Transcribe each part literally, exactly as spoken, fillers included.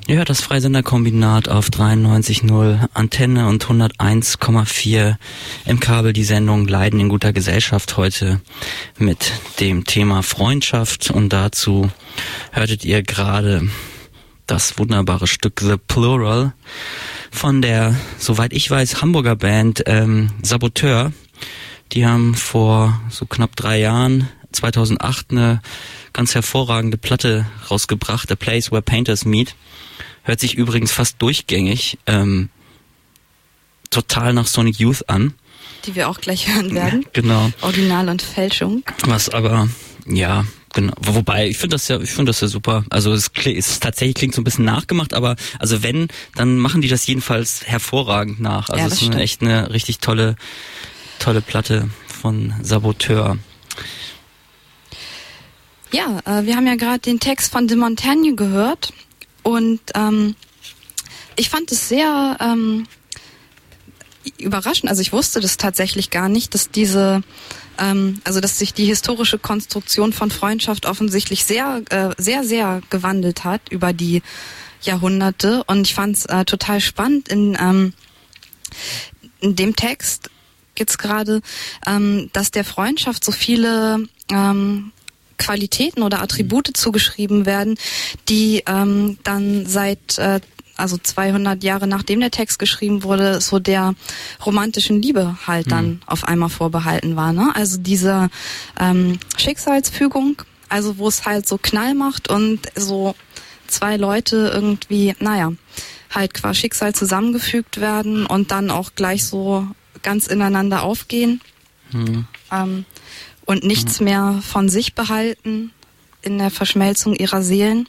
Ja, das Freisenderkombinat auf dreiundneunzig Komma null Antenne und hunderteins Komma vier im Kabel. Die Sendung Leiden in guter Gesellschaft heute mit dem Thema Freundschaft. Und dazu hörtet ihr gerade das wunderbare Stück The Plural von der, soweit ich weiß, Hamburger Band ähm, Saboteur. Die haben vor so knapp drei Jahren, zweitausendacht, eine ganz hervorragende Platte rausgebracht, A Place Where Painters Meet. Hört sich übrigens fast durchgängig ähm, total nach Sonic Youth an. Die wir auch gleich hören werden. Ja, genau. Original und Fälschung. Was aber, ja, genau. Wobei, ich finde das ja, ich finde das ja super. Also es, es tatsächlich klingt so ein bisschen nachgemacht, aber also wenn, dann machen die das jedenfalls hervorragend nach. Also ja, es ist eine, stimmt. echt eine richtig tolle, tolle Platte von Saboteur. Ja, äh, wir haben ja gerade den Text von De Montagne gehört. Und ähm, ich fand es sehr ähm, überraschend, also ich wusste das tatsächlich gar nicht, dass diese, ähm, also dass sich die historische Konstruktion von Freundschaft offensichtlich sehr, äh, sehr, sehr gewandelt hat über die Jahrhunderte. Und ich fand es äh, total spannend. In, ähm, in dem Text geht's gerade, ähm, dass der Freundschaft so viele ähm, Qualitäten oder Attribute zugeschrieben werden, die ähm, dann seit äh, also zweihundert Jahre nachdem der Text geschrieben wurde, so der romantischen Liebe halt dann mhm. auf einmal vorbehalten war. Ne? Also diese ähm, Schicksalsfügung, also wo es halt so Knall macht und so zwei Leute irgendwie, naja, halt qua Schicksal zusammengefügt werden und dann auch gleich so ganz ineinander aufgehen. Mhm. Ähm, und nichts mehr von sich behalten in der Verschmelzung ihrer Seelen.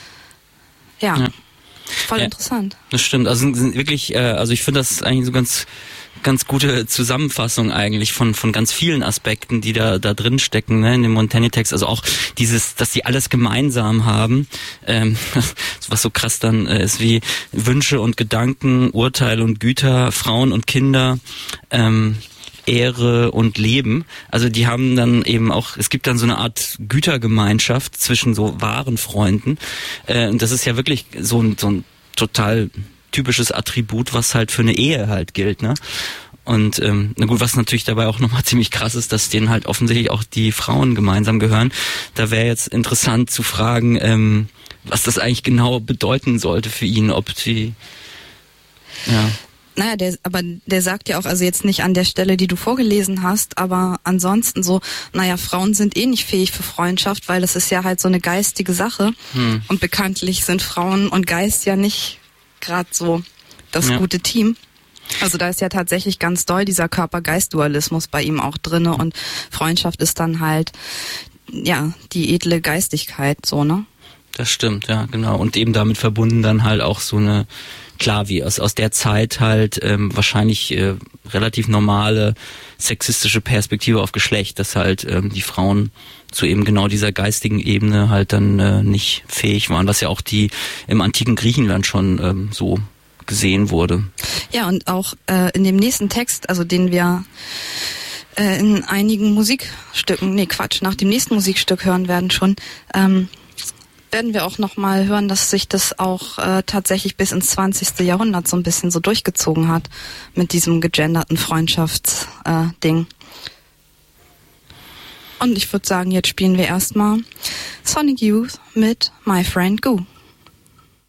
Ja, ja. voll ja, interessant. Das stimmt, also sind wirklich, äh, also ich finde das eigentlich so ganz ganz gute Zusammenfassung eigentlich von von ganz vielen Aspekten, die da da drin stecken, ne, in dem Montagne-Text. Also auch dieses, dass sie alles gemeinsam haben, ähm, was so krass dann äh, ist wie Wünsche und Gedanken, Urteil und Güter, Frauen und Kinder, ähm, Ehre und Leben. Also die haben dann eben auch, es gibt dann so eine Art Gütergemeinschaft zwischen so wahren Freunden. Äh, und das ist ja wirklich so ein, so ein total typisches Attribut, was halt für eine Ehe halt gilt, ne? Und ähm, na gut, was natürlich dabei auch nochmal ziemlich krass ist, dass denen halt offensichtlich auch die Frauen gemeinsam gehören. Da wäre jetzt interessant zu fragen, ähm, was das eigentlich genau bedeuten sollte für ihn, ob sie, ja... Naja, der, aber der sagt ja auch, also jetzt nicht an der Stelle, die du vorgelesen hast, aber ansonsten so, naja, Frauen sind eh nicht fähig für Freundschaft, weil das ist ja halt so eine geistige Sache. Hm. Und bekanntlich sind Frauen und Geist ja nicht gerade so das ja. gute Team. Also da ist ja tatsächlich ganz doll dieser Körper-Geist-Dualismus bei ihm auch drinne und Freundschaft ist dann halt, ja, die edle Geistigkeit, so, ne? Das stimmt, ja, genau. Und eben damit verbunden dann halt auch so eine, klar, wie aus, aus der Zeit halt ähm, wahrscheinlich äh, relativ normale sexistische Perspektive auf Geschlecht, dass halt ähm, die Frauen zu eben genau dieser geistigen Ebene halt dann äh, nicht fähig waren, was ja auch die im antiken Griechenland schon ähm, so gesehen wurde. Ja, und auch äh, in dem nächsten Text, also den wir äh, in einigen Musikstücken, nee Quatsch, nach dem nächsten Musikstück hören werden schon, ähm, werden wir auch nochmal hören, dass sich das auch äh, tatsächlich bis ins zwanzigste Jahrhundert so ein bisschen so durchgezogen hat mit diesem gegenderten Freundschaftsding. Äh, Und ich würde sagen, jetzt spielen wir erstmal Sonic Youth mit My Friend Goo.